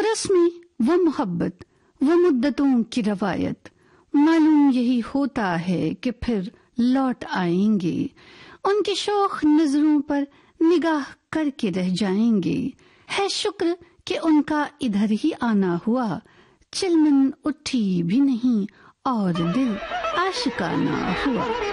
रस्में व मोहब्बत व मुद्दतों की रवायत, मालूम यही होता है कि फिर लौट आएंगे, उनकी शौक नजरों पर निगाह करके रह जाएंगे। है शुक्र कि उनका इधर ही आना हुआ, चिलमन उठी भी नहीं और दिल आशिकाना हुआ।